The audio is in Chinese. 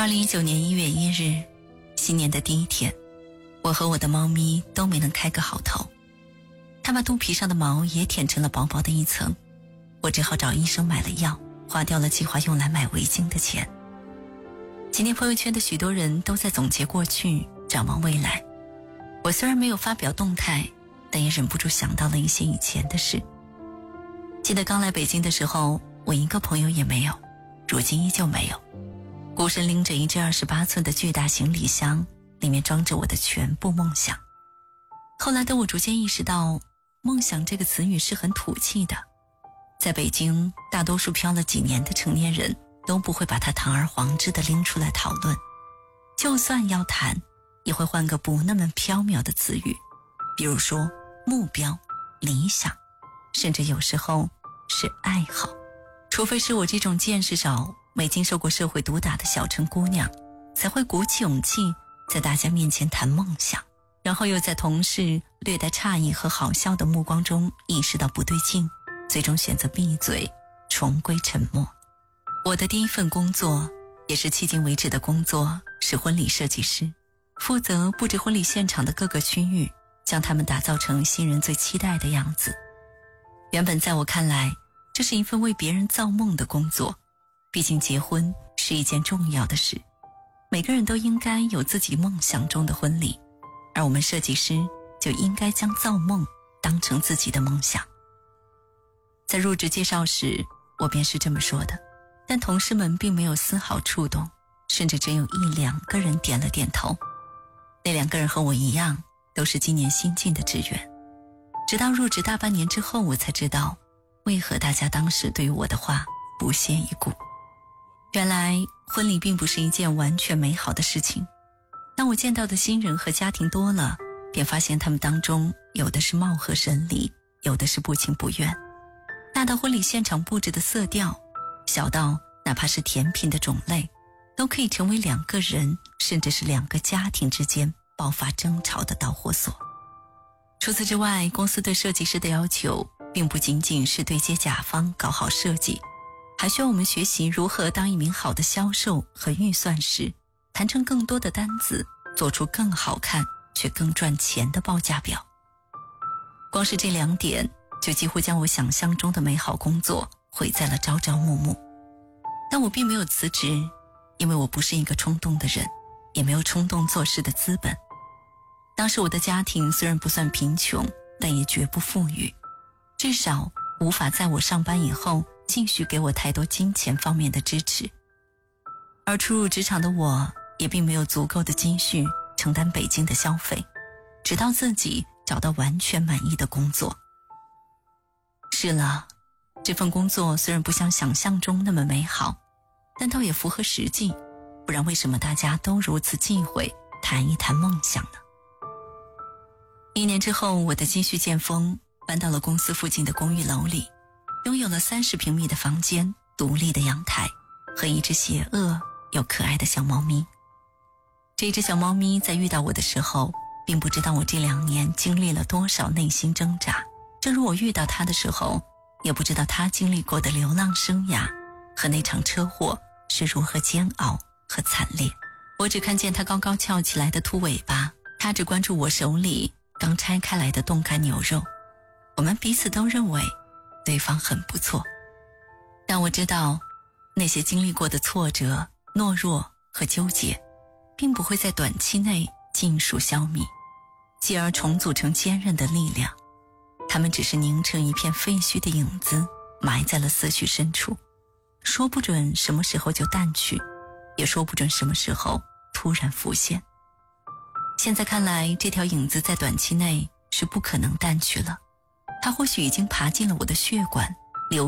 2019年1月1日，新年的第一天，我和我的猫咪都没能开个好头，它把肚皮上的毛也舔成了薄薄的一层，我只好找医生买了药，花掉了计划用来买围巾的钱。今天朋友圈的许多人都在总结过去，展望未来。我虽然没有发表动态，但也忍不住想到了一些以前的事。记得刚来北京的时候，我一个朋友也没有，如今依旧没有。孤身拎着一只28寸的巨大行李箱，里面装着我的全部梦想。后来的我逐渐意识到，梦想这个词语是很土气的，在北京大多数漂了几年的成年人都不会把它堂而皇之地拎出来讨论，就算要谈也会换个不那么飘渺的词语，比如说目标、理想，甚至有时候是爱好。除非是我这种见识少、没经受过社会毒打的小城姑娘，才会鼓起勇气在大家面前谈梦想，然后又在同事略带诧异和好笑的目光中意识到不对劲，最终选择闭嘴，重归沉默。我的第一份工作，也是迄今为止的工作，是婚礼设计师，负责布置婚礼现场的各个区域，将它们打造成新人最期待的样子。原本在我看来，这是一份为别人造梦的工作，毕竟结婚是一件重要的事，每个人都应该有自己梦想中的婚礼，而我们设计师就应该将造梦当成自己的梦想。在入职介绍时，我便是这么说的，但同事们并没有丝毫触动，甚至只有1-2个人点了点头。那2个人和我一样，都是今年新进的职员。直到入职大半年之后，我才知道为何大家当时对于我的话不屑一顾。原来婚礼并不是一件完全美好的事情，当我见到的新人和家庭多了，便发现他们当中有的是貌合神离，有的是不情不愿。大到婚礼现场布置的色调，小到哪怕是甜品的种类，都可以成为2个人甚至是2个家庭之间爆发争吵的导火索。除此之外，公司对设计师的要求并不仅仅是对接甲方搞好设计，还需要我们学习如何当一名好的销售和预算师，谈成更多的单子，做出更好看却更赚钱的报价表。光是这2点就几乎将我想象中的美好工作毁在了朝朝暮暮。但我并没有辞职，因为我不是一个冲动的人，也没有冲动做事的资本。当时我的家庭虽然不算贫穷，但也绝不富裕，至少无法在我上班以后继续给我太多金钱方面的支持。而初入职场的我也并没有足够的积蓄承担北京的消费，直到自己找到完全满意的工作。是了，这份工作虽然不像想象中那么美好，但倒也符合实际，不然为什么大家都如此忌讳谈一谈梦想呢？1年之后，我的积蓄见丰，搬到了公司附近的公寓楼里，拥有了30平米的房间、独立的阳台和一只邪恶又可爱的小猫咪。这只小猫咪在遇到我的时候，并不知道我这2年经历了多少内心挣扎，正如我遇到它的时候，也不知道它经历过的流浪生涯和那场车祸是如何煎熬和惨烈。我只看见它高高翘起来的秃尾巴，它只关注我手里刚拆开来的冻干牛肉。我们彼此都认为对方很不错，但我知道那些经历过的挫折、懦弱和纠结并不会在短期内尽数消弭，继而重组成坚韧的力量。它们只是凝成一片废墟的影子，埋在了思绪深处，说不准什么时候就淡去，也说不准什么时候突然浮现。现在看来，这条影子在短期内是不可能淡去了，它或许已经爬进了我的血管，